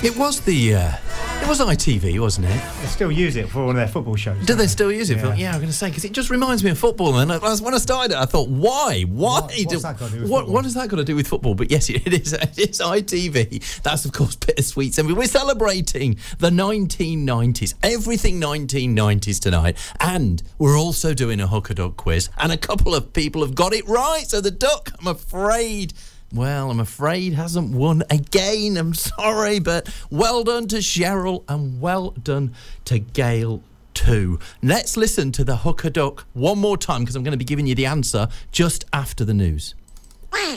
It was it was ITV, wasn't it? They still use it for one of their football shows. Do they still use it? Yeah. Yeah, I'm going to say, because it just reminds me of football. And when I started it, I thought, why? What's that got to do with football? What has that got to do with football? But yes, it is. It's ITV. That's, of course, bittersweet. And we're celebrating the 1990s. Everything 1990s tonight. And we're also doing a Hooker Duck quiz. And a couple of people have got it right. So the Duck, I'm afraid, hasn't won again. I'm sorry, but well done to Cheryl and well done to Gail too. Let's listen to the Hooker Duck one more time, because I'm going to be giving you the answer just after the news.